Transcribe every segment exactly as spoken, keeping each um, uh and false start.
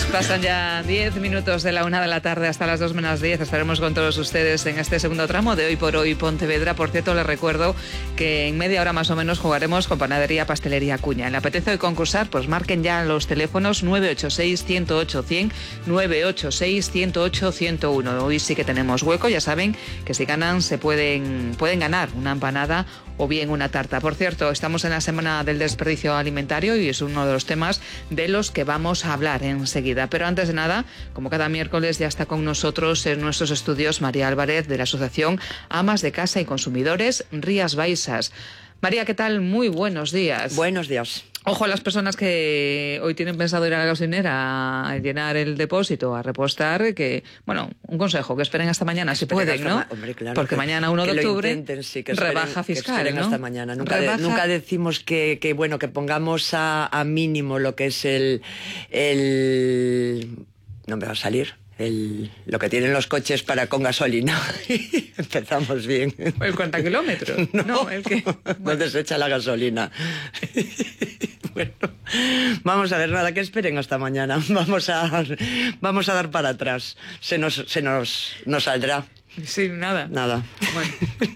Pues pasan ya diez minutos de la una de la tarde hasta las dos menos diez. Estaremos con todos ustedes en este segundo tramo de Hoy por Hoy Pontevedra. Por cierto, les recuerdo que en media hora más o menos jugaremos con Panadería Pastelería Cuña. ¿Le apetece hoy concursar? Pues marquen ya los teléfonos nueve ocho seis, uno cero ocho, cien, nueve ocho seis, uno cero ocho, ciento uno. Hoy sí que tenemos hueco. Ya saben que si ganan se pueden, pueden ganar una empanada o bien una tarta. Por cierto, estamos en la semana del desperdicio alimentario y es uno de los temas de los que vamos a hablar enseguida. Pero antes de nada, como cada miércoles, ya está con nosotros en nuestros estudios María Álvarez, de la Asociación Amas de Casa y Consumidores Rías Baixas. María, ¿qué tal? Muy buenos días. Buenos días. Ojo a las personas que hoy tienen pensado ir a la gasolinera a llenar el depósito, a repostar, que, bueno, un consejo, que esperen hasta mañana, si pueden, ¿no? Hombre, claro, porque que, mañana uno de octubre, intenten, sí, que esperen, rebaja fiscal, que esperen ¿no? hasta mañana. Nunca, Rebaja... de, nunca decimos que, que, bueno, que pongamos a, a mínimo lo que es el, el... No me va a salir. El, lo que tienen los coches para con gasolina. Empezamos bien. ¿El cuarenta kilómetros? No, no, el que... ¿Dónde se echa la gasolina? Bueno, vamos a ver, nada, que esperen hasta mañana. Vamos a, vamos a dar para atrás. Se nos, se nos, nos saldrá. Sí, nada. Nada. Bueno.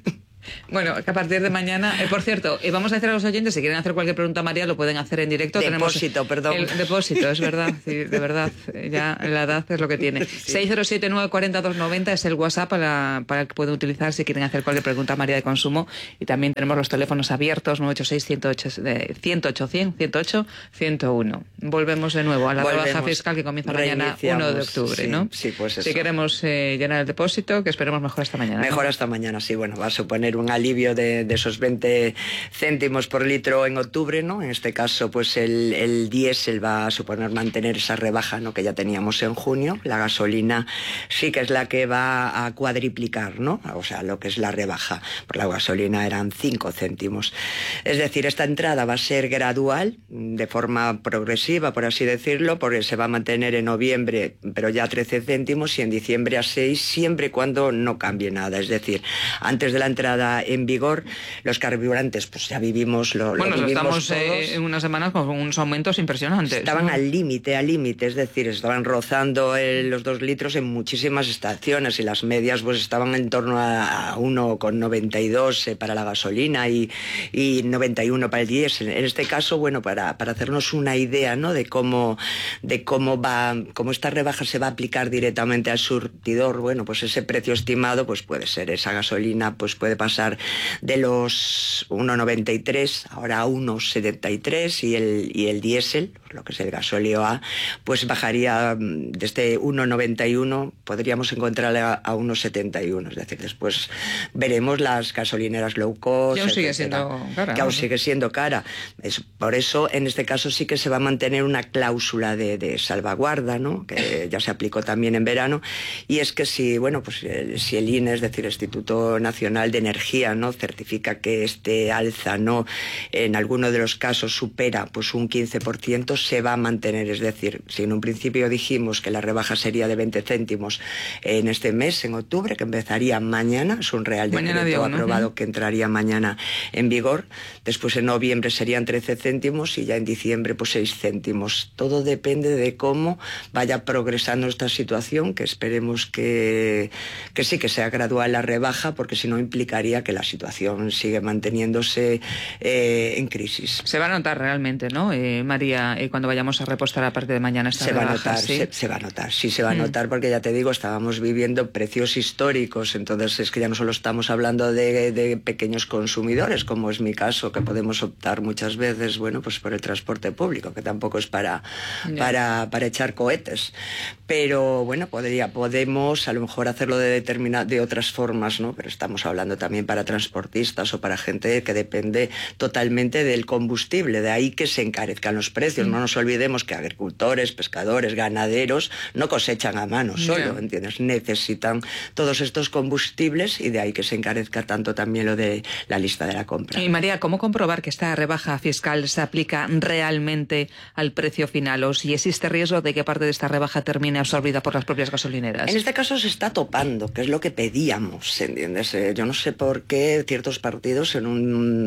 Bueno, que a partir de mañana, eh, por cierto, eh, vamos a decir a los oyentes, si quieren hacer cualquier pregunta a María, lo pueden hacer en directo. Depósito, Tenemos perdón. El depósito, es verdad, sí, de verdad, ya la edad es lo que tiene. Sí. seis cero siete, nueve cuatro cero, dos nueve cero es el WhatsApp para, para el que pueden utilizar si quieren hacer cualquier pregunta a María de consumo. Y también tenemos los teléfonos abiertos, nueve ocho seis, uno cero ocho, ciento ocho, cien, ciento ocho, ciento uno. Volvemos de nuevo a la Volvemos. rebaja fiscal que comienza mañana uno de octubre, sí, ¿no? Sí, pues eso. Si queremos eh, llenar el depósito, que esperemos mejor hasta mañana. Mejor ¿no? hasta mañana, sí, bueno, va a suponer un alivio de De, de esos veinte céntimos por litro en octubre, ¿no? En este caso, pues el, el diésel va a suponer mantener esa rebaja, ¿no?, que ya teníamos en junio. La gasolina sí que es la que va a cuadriplicar, ¿no? O sea, lo que es la rebaja. Por la gasolina eran cinco céntimos. Es decir, esta entrada va a ser gradual, de forma progresiva, por así decirlo, porque se va a mantener en noviembre, pero ya a trece céntimos, y en diciembre a seis, siempre y cuando no cambie nada. Es decir, antes de la entrada en vigor, los carburantes, pues ya vivimos lo, bueno, lo vivimos estamos eh, en unas semanas con unos aumentos impresionantes. Estaban ¿no? al límite, al límite, es decir, estaban rozando el, los dos litros en muchísimas estaciones, y las medias pues estaban en torno a, a uno coma noventa y dos eh, para la gasolina y, y noventa y uno para el diésel. En este caso, bueno, para, para hacernos una idea, ¿no?, de cómo, de cómo va, cómo esta rebaja se va a aplicar directamente al surtidor, bueno, pues ese precio estimado pues puede ser, esa gasolina pues puede pasar de los uno coma noventa y tres ahora a uno coma setenta y tres, y el, y el diésel, lo que es el gasóleo A, pues bajaría desde uno coma noventa y uno, podríamos encontrarle a, a uno coma setenta y uno, es decir, después veremos las gasolineras low cost, que aún sigue siendo cara, que aún ¿no? sigue siendo cara. Es, por eso, en este caso sí que se va a mantener una cláusula de, de salvaguarda, ¿no?, que ya se aplicó también en verano, y es que si, bueno, pues si el I N E, es decir, el Instituto Nacional de Energía, ¿no?, certifica que este alza, no, en alguno de los casos supera pues un quince por ciento, se va a mantener. Es decir, si en un principio dijimos que la rebaja sería de veinte céntimos en este mes, en octubre, que empezaría mañana, es un real decreto digo, ¿no? aprobado uh-huh. que entraría mañana en vigor, después en noviembre serían trece céntimos y ya en diciembre pues seis céntimos. Todo depende de cómo vaya progresando esta situación, que esperemos que, que sí que sea gradual la rebaja, porque si no implicaría que la situación sigue manteniéndose eh, en crisis. Se va a notar realmente, ¿no, eh, María, eh, cuando vayamos a repostar a partir de mañana esta se rebaja, va a notar, ¿sí? se, se va a notar, sí se va a notar, mm. porque ya te digo, estábamos viviendo precios históricos, entonces es que ya no solo estamos hablando de, de pequeños consumidores, como es mi caso, que podemos optar muchas veces, bueno, pues por el transporte público, que tampoco es para, para, para echar cohetes, pero bueno, podría, podemos a lo mejor hacerlo de, determina, de otras formas, ¿no? Pero estamos hablando también para transportistas o para gente que depende totalmente del combustible, de ahí que se encarezcan los precios. Mm. No nos olvidemos que agricultores, pescadores, ganaderos no cosechan a mano solo, yeah. ¿entiendes? Necesitan todos estos combustibles, y de ahí que se encarezca tanto también lo de la lista de la compra. Y María, ¿cómo comprobar que esta rebaja fiscal se aplica realmente al precio final, o si existe riesgo de que parte de esta rebaja termine absorbida por las propias gasolineras? En este caso se está topando, que es lo que pedíamos, ¿entiendes? Eh, yo no sé por qué que ciertos partidos en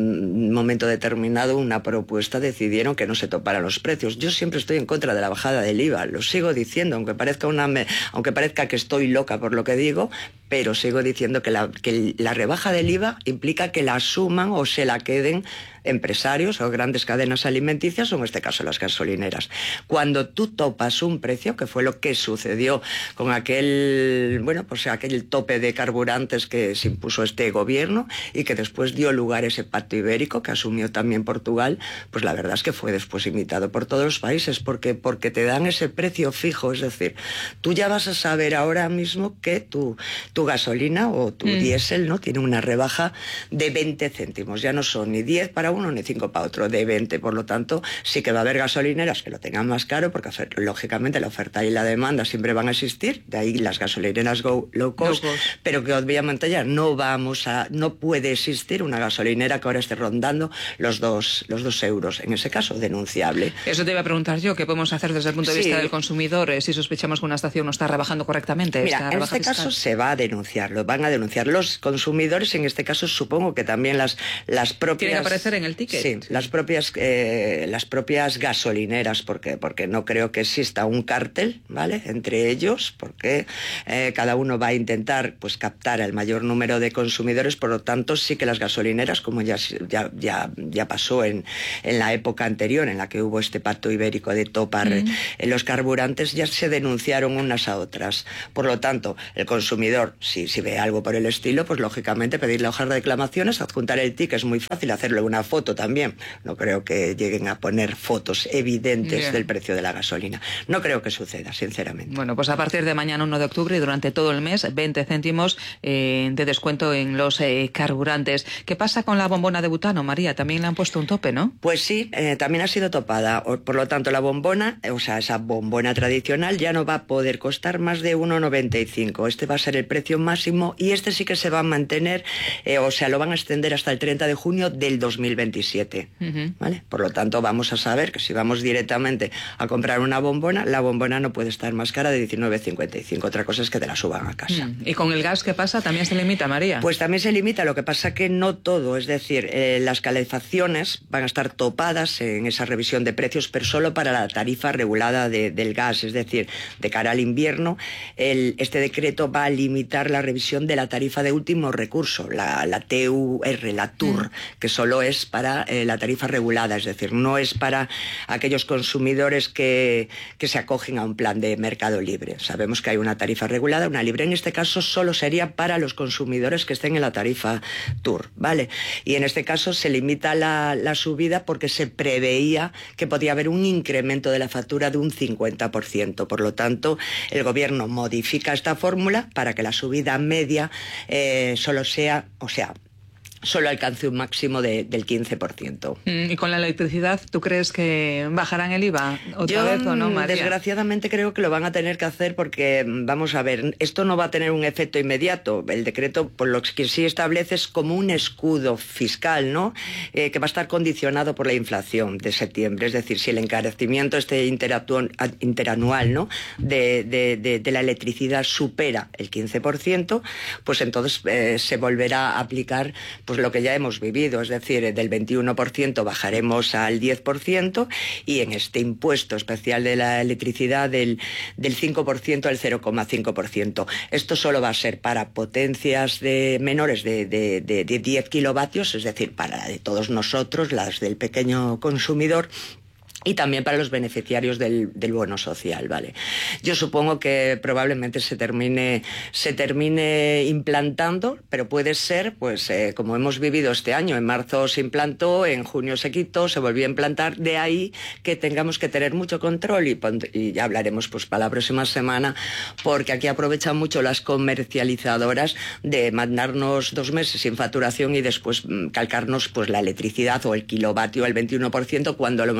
un momento determinado, una propuesta, decidieron que no se toparan los precios. Yo siempre estoy en contra de la bajada del I V A, lo sigo diciendo, aunque parezca, una, aunque parezca que estoy loca por lo que digo, pero sigo diciendo que la, que la rebaja del I V A implica que la asuman o se la queden empresarios o grandes cadenas alimenticias, o en este caso las gasolineras. Cuando tú topas un precio, que fue lo que sucedió con aquel, bueno, pues aquel tope de carburantes que se impuso este gobierno y que después dio lugar a ese pacto ibérico que asumió también Portugal, pues la verdad es que fue después imitado por todos los países, porque, porque te dan ese precio fijo, es decir, tú ya vas a saber ahora mismo que tu, tu gasolina o tu mm. diésel, ¿no?, tiene una rebaja de veinte céntimos, ya no son ni diez para uno ni cinco para otro, de veinte. Por lo tanto, sí que va a haber gasolineras que lo tengan más caro, porque lógicamente la oferta y la demanda siempre van a existir, de ahí las gasolineras go, low cost, low cost, pero que obviamente ya no vamos a, no puede existir una gasolinera que ahora esté rondando los dos, los dos euros, en ese caso, denunciable. Eso te iba a preguntar yo, ¿qué podemos hacer desde el punto de sí. vista del consumidor eh, si sospechamos que una estación no está rebajando correctamente? Mira, en este fiscal? caso se va a denunciar, lo van a denunciar los consumidores, en este caso supongo que también las, las propias... Tiene que aparecer en el ticket. Sí, las propias, eh, las propias gasolineras, porque, porque no creo que exista un cártel, ¿vale?, entre ellos, porque eh, cada uno va a intentar, pues, captar el mayor número de consumidores. Por lo tanto, sí que las gasolineras, como ya, ya, ya, ya pasó en, en la época anterior, en la que hubo este pacto ibérico de topar mm. en los carburantes, ya se denunciaron unas a otras. Por lo tanto, el consumidor, si, si ve algo por el estilo, pues lógicamente pedir la hoja de reclamaciones, adjuntar el ticket, es muy fácil, hacerle una foto también. No creo que lleguen a poner fotos evidentes Bien. del precio de la gasolina. No creo que suceda, sinceramente. Bueno, pues a partir de mañana, uno de octubre, y durante todo el mes, veinte céntimos eh, de descuento en los eh, carburantes. ¿Qué pasa con la bombona de butano, María? También le han puesto un tope, ¿no? Pues sí, eh, también ha sido topada. Por lo tanto, la bombona, o sea, esa bombona tradicional, ya no va a poder costar más de uno noventa y cinco. Este va a ser el precio máximo, y este sí que se va a mantener, eh, o sea, lo van a extender hasta el treinta de junio del dos mil veintisiete. Uh-huh. ¿Vale? Por lo tanto, vamos a saber que si vamos directamente a comprar una bombona, la bombona no puede estar más cara de diecinueve cincuenta y cinco. Otra cosa es que te la suban a casa. ¿Y con el gas qué pasa? ¿También se limita, María? Pues también se limita, lo que pasa que no todo. Es decir, eh, las calefacciones van a estar topadas en esa revisión de precios, pero solo para la tarifa regulada de, del gas. Es decir, de cara al invierno, el, este decreto va a limitar la revisión de la tarifa de último recurso, la, la T U R, la T U R, mm. que solo es para eh, la tarifa regulada, es decir, no es para aquellos consumidores que, que se acogen a un plan de mercado libre. Sabemos que hay una tarifa regulada, una libre. En este caso solo sería para los consumidores que estén en la tarifa T U R, ¿vale? Y en este caso se limita la, la subida porque se preveía que podía haber un incremento de la factura de un cincuenta por ciento. Por lo tanto, el gobierno modifica esta fórmula para que la subida media eh, solo sea, o sea, solo alcance un máximo de, del quince por ciento. ¿Y con la electricidad tú crees que bajarán el I V A otra Yo, vez o no, María? Desgraciadamente creo que lo van a tener que hacer porque, vamos a ver, esto no va a tener un efecto inmediato. El decreto, por lo que sí establece, es como un escudo fiscal, ¿no? Eh, que va a estar condicionado por la inflación de septiembre. Es decir, si el encarecimiento este interanual, ¿no?, de, de, de, de la electricidad supera el quince por ciento, pues entonces eh, se volverá a aplicar, pues lo que ya hemos vivido, es decir, del veintiuno por ciento bajaremos al diez por ciento, y en este impuesto especial de la electricidad del, del cinco por ciento al cero coma cinco por ciento. Esto solo va a ser para potencias de menores de, de, de, de diez kilovatios, es decir, para la de todos nosotros, las del pequeño consumidor, y también para los beneficiarios del, del bono social, ¿vale? Yo supongo que probablemente se termine, se termine implantando, pero puede ser, pues, eh, como hemos vivido este año. En marzo se implantó, en junio se quitó, se volvió a implantar. De ahí que tengamos que tener mucho control, y, y ya hablaremos, pues, para la próxima semana, porque aquí aprovechan mucho las comercializadoras de mandarnos dos meses sin facturación y después calcarnos, pues, la electricidad o el kilovatio al veintiuno por ciento, cuando a lo mejor esto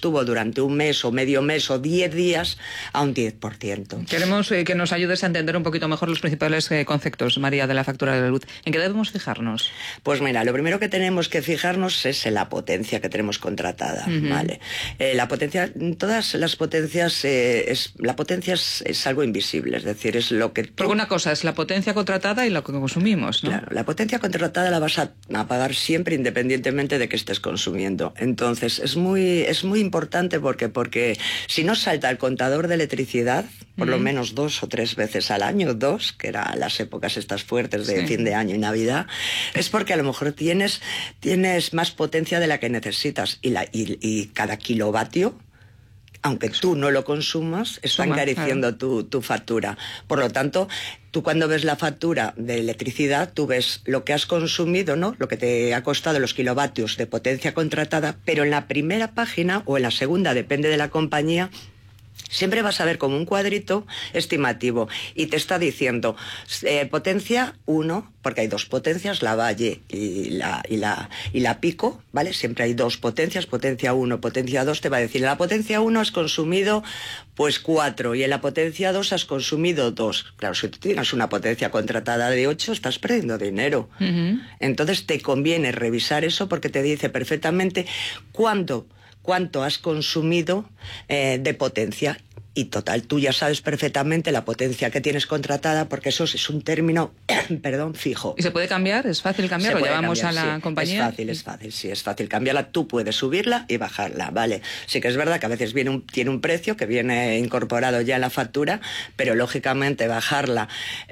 estuvo durante un mes o medio mes o diez días a un diez por ciento. Queremos eh, que nos ayudes a entender un poquito mejor los principales eh, conceptos, María, de la factura de la luz. ¿En qué debemos fijarnos? Pues mira, lo primero que tenemos que fijarnos es en la potencia que tenemos contratada, uh-huh. ¿vale? Eh, la potencia, todas las potencias, eh, es, la potencia es, es algo invisible, es decir, es lo que tú... Porque una cosa es la potencia contratada y lo que consumimos, ¿no? Claro, la potencia contratada la vas a, a pagar siempre independientemente de que estés consumiendo. Entonces, es muy, es muy importante porque, porque si no salta el contador de electricidad, por uh-huh. lo menos dos o tres veces al año, dos, que eran las épocas estas fuertes de sí. fin de año y Navidad, es porque a lo mejor tienes, tienes más potencia de la que necesitas y, la, y, y cada kilovatio, aunque tú no lo consumas, está Suma, encareciendo claro. tu, tu factura. Por lo tanto, tú cuando ves la factura de electricidad, tú ves lo que has consumido, ¿no? Lo que te ha costado los kilovatios de potencia contratada, pero en la primera página o en la segunda, depende de la compañía, siempre vas a ver como un cuadrito estimativo y te está diciendo eh, potencia uno, porque hay dos potencias, la Valle y la, y, la, y la Pico, ¿vale? Siempre hay dos potencias, potencia uno, potencia dos, te va a decir, en la potencia uno has consumido pues cuatro y en la potencia dos has consumido dos. Claro, si tú tienes una potencia contratada de ocho, estás perdiendo dinero. Uh-huh. Entonces te conviene revisar eso porque te dice perfectamente cuándo cuánto has consumido eh, de potencia. Y total, tú ya sabes perfectamente la potencia que tienes contratada porque eso es un término, perdón, fijo. ¿Y se puede cambiar? ¿Es fácil cambiarlo? ¿Llevamos cambiar, a la sí. compañía? Es fácil, es fácil, sí, es fácil cambiarla. Tú puedes subirla y bajarla, ¿vale? Sí que es verdad que a veces viene un, tiene un precio que viene incorporado ya en la factura, pero lógicamente bajarla,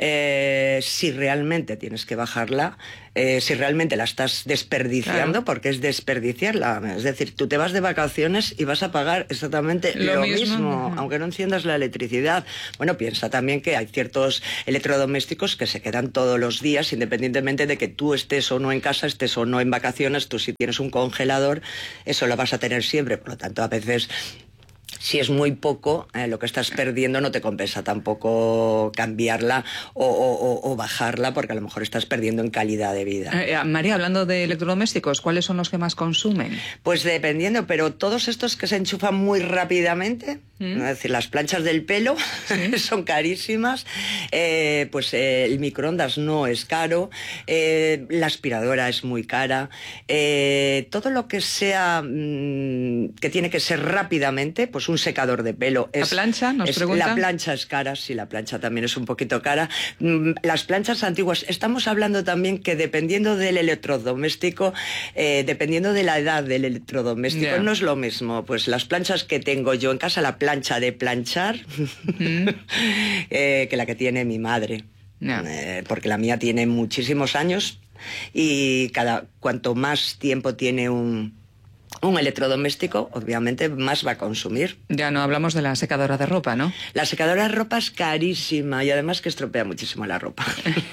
eh, si realmente tienes que bajarla, Eh, si realmente la estás desperdiciando, claro. porque es desperdiciarla. Es decir, tú te vas de vacaciones y vas a pagar exactamente lo, lo mismo, mismo uh-huh. aunque no enciendas la electricidad. Bueno, piensa también que hay ciertos electrodomésticos que se quedan todos los días, independientemente de que tú estés o no en casa, estés o no en vacaciones. Tú si tienes un congelador, eso lo vas a tener siempre. Por lo tanto, a veces... si es muy poco, eh, lo que estás perdiendo no te compensa tampoco cambiarla o, o, o bajarla, porque a lo mejor estás perdiendo en calidad de vida. Eh, María, hablando de electrodomésticos, ¿cuáles son los que más consumen? Pues dependiendo, pero todos estos que se enchufan muy rápidamente, ¿Mm? es decir, las planchas del pelo, ¿Sí? son carísimas, eh, pues eh, el microondas no es caro, eh, la aspiradora es muy cara, eh, todo lo que sea mmm, que tiene que ser rápidamente, pues un secador de pelo. Es, ¿La plancha? Nos es, pregunta. La plancha es cara, sí, la plancha también es un poquito cara. Las planchas antiguas, estamos hablando también que dependiendo del electrodoméstico, eh, dependiendo de la edad del electrodoméstico, yeah. no es lo mismo. Pues las planchas que tengo yo en casa, la plancha de planchar, mm. eh, que la que tiene mi madre. Yeah. Eh, porque la mía tiene muchísimos años y cada cuanto más tiempo tiene un... un electrodoméstico, obviamente, más va a consumir. Ya no hablamos de la secadora de ropa, ¿no? La secadora de ropa es carísima y además que estropea muchísimo la ropa.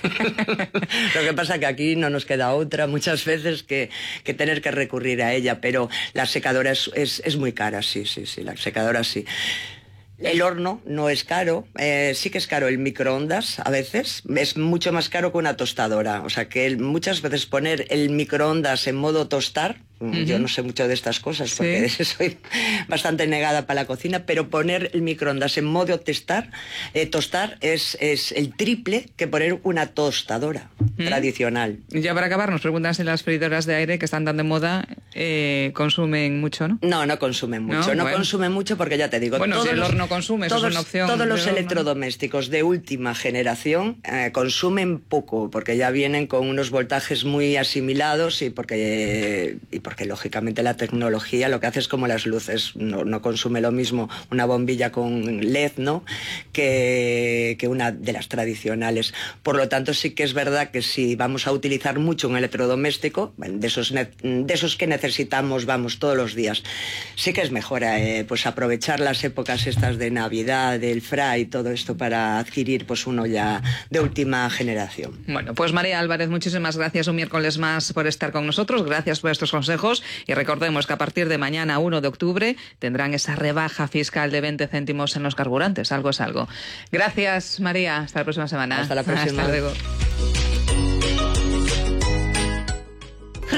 Lo que pasa que aquí no nos queda otra muchas veces que, que tener que recurrir a ella, pero la secadora es, es, es muy cara, sí, sí, sí, la secadora sí. El horno no es caro, eh, sí que es caro el microondas a veces, es mucho más caro que una tostadora, o sea que el, muchas veces poner el microondas en modo tostar, uh-huh. yo no sé mucho de estas cosas porque sí. soy bastante negada para la cocina, pero poner el microondas en modo testar, eh, tostar es, es el triple que poner una tostadora uh-huh. tradicional. Y ya para acabar, nos preguntan si las freidoras de aire que están tan de moda eh, consumen mucho, ¿no? No, no consumen mucho, no, no bueno. consumen mucho porque ya te digo, bueno, todos si el los, horno consume, eso todos, es una opción. Todos los electrodomésticos de última generación eh, consumen poco porque ya vienen con unos voltajes muy asimilados y porque, y porque lógicamente la tecnología lo que hace es como las luces, no, no consume lo mismo una bombilla con L E D, ¿no? que, que una de las tradicionales. Por lo tanto, sí que es verdad que si vamos a utilizar mucho un electrodoméstico, de esos, de esos que necesitamos, vamos, todos los días, sí que es mejor eh, pues aprovechar las épocas estas de Navidad, del Fray, todo esto para adquirir pues uno ya de última generación. Bueno, pues María Álvarez, muchísimas gracias un miércoles más por estar con nosotros, gracias por estos consejos y recordemos que a partir de mañana uno de octubre tendrán esa rebaja fiscal de veinte céntimos en los carburantes, algo es algo. Gracias María, hasta la próxima semana. Hasta la próxima. Hasta luego.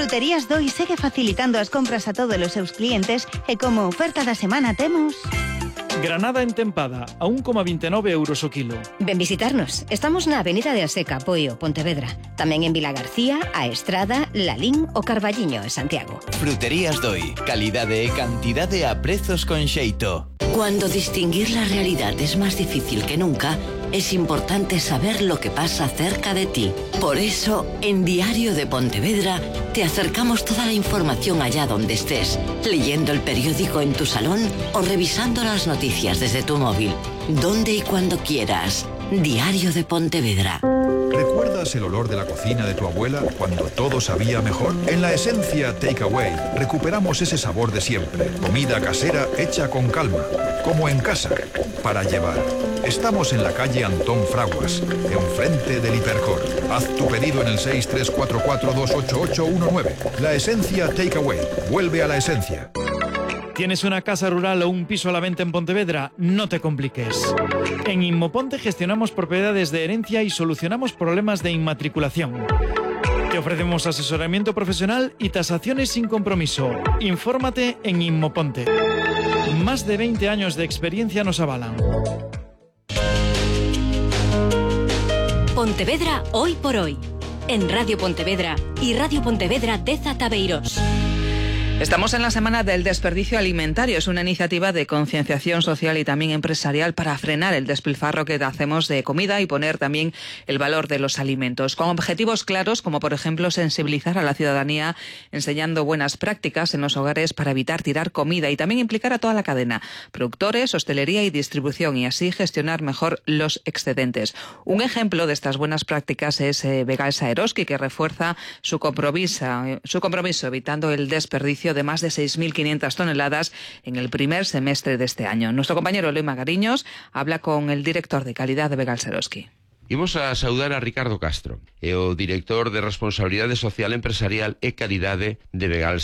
Fruterías Doi segue facilitando as compras a todos os seus clientes e como oferta da semana temos... Granada entempada, a un coma veintinueve euros o kilo. Ven visitarnos. Estamos na Avenida de Aseca, Poio, Pontevedra. Tamén en Vila García, A Estrada, Lalín o Carballiño, en Santiago. Fruterías Doi. Calidade e cantidade a prezos con xeito. Cuando distinguir la realidad es más difícil que nunca, es importante saber lo que pasa cerca de ti. Por eso, en Diario de Pontevedra, te acercamos toda la información allá donde estés, leyendo el periódico en tu salón o revisando las noticias desde tu móvil. Donde y cuando quieras. Diario de Pontevedra. ¿Recuerdas el olor de la cocina de tu abuela cuando todo sabía mejor? En la Esencia Takeaway recuperamos ese sabor de siempre. Comida casera hecha con calma, como en casa, para llevar. Estamos en la calle Antón Fraguas, enfrente del Hipercor. Haz tu pedido en el seis tres cuatro cuatro dos ocho ocho uno nueve. La Esencia Takeaway. Vuelve a la esencia. ¿Tienes una casa rural o un piso a la venta en Pontevedra? No te compliques. En Inmoponte gestionamos propiedades de herencia y solucionamos problemas de inmatriculación. Te ofrecemos asesoramiento profesional y tasaciones sin compromiso. Infórmate en Inmoponte. Más de veinte años de experiencia nos avalan. Pontevedra hoy por hoy. En Radio Pontevedra y Radio Pontevedra Deza Tabeiros. Estamos en la semana del desperdicio alimentario. Es una iniciativa de concienciación social y también empresarial para frenar el despilfarro que hacemos de comida y poner también el valor de los alimentos, con objetivos claros como por ejemplo sensibilizar a la ciudadanía enseñando buenas prácticas en los hogares para evitar tirar comida y también implicar a toda la cadena, productores, hostelería y distribución, y así gestionar mejor los excedentes. Un ejemplo de estas buenas prácticas es eh, Vegalsa Eroski, que refuerza su compromiso, su compromiso evitando el desperdicio de más de seis mil quinientas toneladas en el primer semestre de este año. Nuestro compañero Eloy Magariños habla con el director de calidad de Vegalsa Eroski. Imos a saudar a Ricardo Castro, é o director de Responsabilidade Social Empresarial e Calidade de Vegalsa